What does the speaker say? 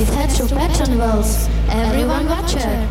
with head to pattern walls. Everyone watch her.